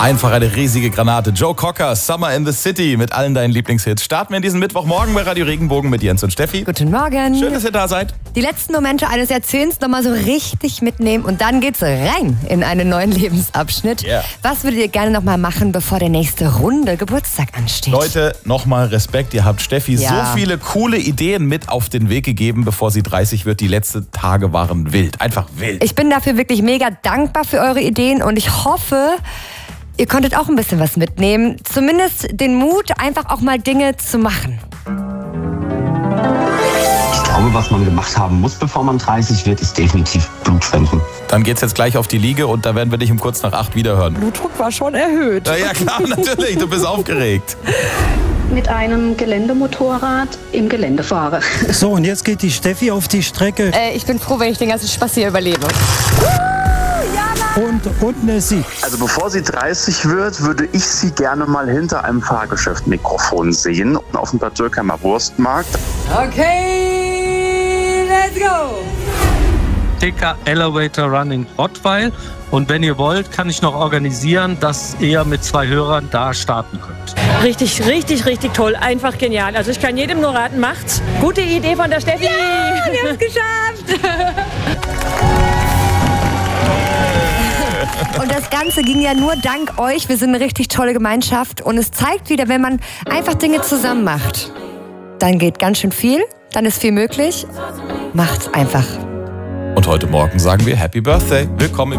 Einfach eine riesige Granate. Joe Cocker, Summer in the City mit allen deinen Lieblingshits. Starten wir in diesen Mittwochmorgen bei Radio Regenbogen mit Jens und Steffi. Guten Morgen. Schön, dass ihr da seid. Die letzten Momente eines Jahrzehnts nochmal so richtig mitnehmen und dann geht's rein in einen neuen Lebensabschnitt. Yeah. Was würdet ihr gerne nochmal machen, bevor der nächste Runde Geburtstag ansteht? Leute, nochmal Respekt. Ihr habt Steffi so viele coole Ideen mit auf den Weg gegeben, bevor sie 30 wird. Die letzten Tage waren wild. Einfach wild. Ich bin dafür wirklich mega dankbar für eure Ideen und ich hoffe, ihr konntet auch ein bisschen was mitnehmen. Zumindest den Mut, einfach auch mal Dinge zu machen. Ich glaube, was man gemacht haben muss, bevor man 30 wird, ist definitiv Blutspenden. Dann geht's jetzt gleich auf die Liege und da werden wir dich um kurz nach 8 wiederhören. Blutdruck war schon erhöht. Ja klar, natürlich. Du bist aufgeregt. Mit einem Geländemotorrad im Gelände fahre. So, und jetzt geht die Steffi auf die Strecke Ich bin froh, wenn ich den ganzen Spaß hier überlebe. und eine Sieg. Also bevor sie 30 wird, würde ich sie gerne mal hinter einem Fahrgeschäft-Mikrofon sehen, auf dem Bad Dürkheimer Wurstmarkt. Okay, let's go! TK Elevator Run in Rottweil. Und wenn ihr wollt, kann ich noch organisieren, dass ihr mit 2 Hörern da starten könnt. Richtig, richtig, richtig toll. Einfach genial. Also ich kann jedem nur raten, macht's. Gute Idee von der Steffi. Ja, wir haben es geschafft! Und das Ganze ging ja nur dank euch. Wir sind eine richtig tolle Gemeinschaft. Und es zeigt wieder, wenn man einfach Dinge zusammen macht, dann geht ganz schön viel, dann ist viel möglich. Macht's einfach. Und heute Morgen sagen wir Happy Birthday. Willkommen